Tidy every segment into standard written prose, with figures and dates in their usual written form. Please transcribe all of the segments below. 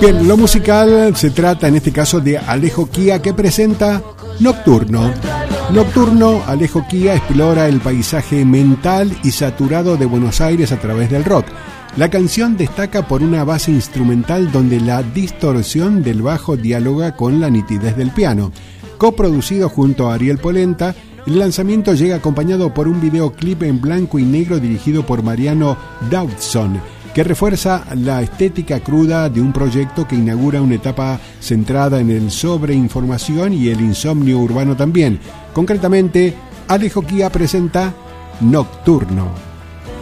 Bien, lo musical se trata en este caso de Alejo Kia, que presenta Nocturno. Nocturno, Alejo Kia explora el paisaje mental y saturado de Buenos Aires a través del rock. La canción destaca por una base instrumental donde la distorsión del bajo dialoga con la nitidez del piano. Coproducido junto a Ariel Polenta, el lanzamiento llega acompañado por un videoclip en blanco y negro dirigido por Mariano Dawson, que refuerza la estética cruda de un proyecto que inaugura una etapa centrada en el sobreinformación y el insomnio urbano también. Concretamente, Alejo Kia presenta Nocturno.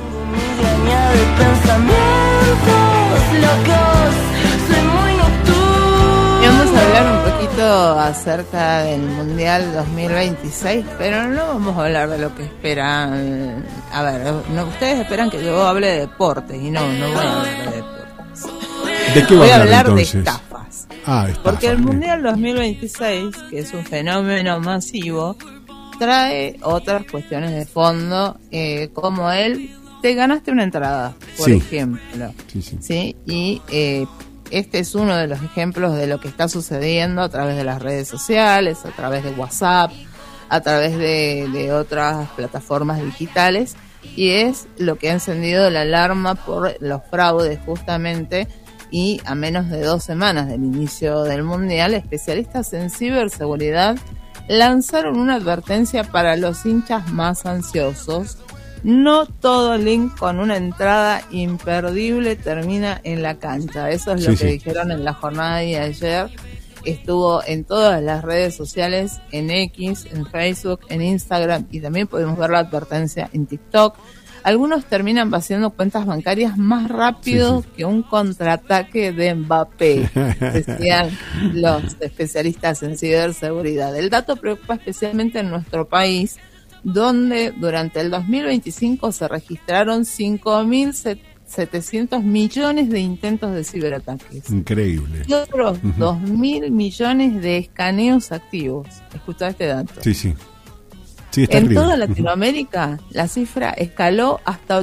Y vamos a hablar un poquito acerca del Mundial 2026, pero no vamos a hablar de lo que esperan. A ver, ustedes esperan que yo hable de deportes y no voy a hablar de deportes. ¿De qué voy a hablar entonces? De estafas. Estafas. Porque el Mundial 2026, que es un fenómeno masivo, trae otras cuestiones de fondo, como te ganaste una entrada, por ejemplo. Sí. Y este es uno de los ejemplos de lo que está sucediendo a través de las redes sociales, a través de WhatsApp, a través de otras plataformas digitales, y es lo que ha encendido la alarma por los fraudes justamente. Y a menos de 2 semanas del inicio del Mundial, especialistas en ciberseguridad lanzaron una advertencia para los hinchas más ansiosos. No todo link con una entrada imperdible termina en la cancha. Eso es lo que dijeron en la jornada de ayer. Estuvo en todas las redes sociales, en X, en Facebook, en Instagram, y también podemos ver la advertencia en TikTok. Algunos terminan vaciando cuentas bancarias más rápido que un contraataque de Mbappé, decían los especialistas en ciberseguridad. El dato preocupa especialmente en nuestro país, donde durante el 2025 se registraron 5.700 millones de intentos de ciberataques. Increíble. Y otros 2.000 millones de escaneos activos. Escuchá este dato. Sí, está en terrible. toda Latinoamérica, la cifra escaló hasta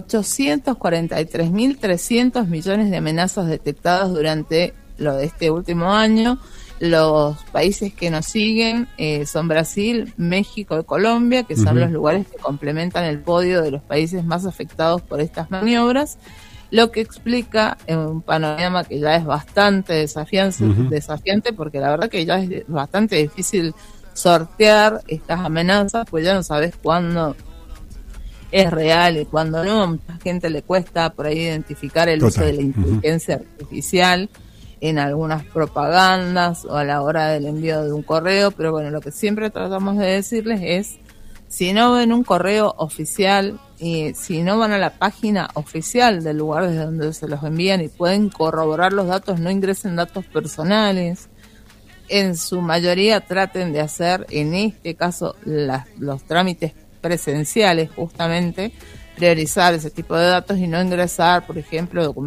843.300 millones de amenazas detectadas durante lo de este último año. Los países que nos siguen son Brasil, México y Colombia, que son los lugares que complementan el podio de los países más afectados por estas maniobras, lo que explica un panorama que ya es bastante desafiante, porque la verdad que ya es bastante difícil sortear estas amenazas, pues ya no sabes cuándo es real y cuándo no. A mucha gente le cuesta por ahí identificar el uso de la inteligencia artificial en algunas propagandas o a la hora del envío de un correo, pero bueno, lo que siempre tratamos de decirles es, si no ven un correo oficial y si no van a la página oficial del lugar desde donde se los envían y pueden corroborar los datos, no ingresen datos personales. En su mayoría traten de hacer, en este caso, los trámites presenciales, justamente, priorizar ese tipo de datos y no ingresar, por ejemplo, documentos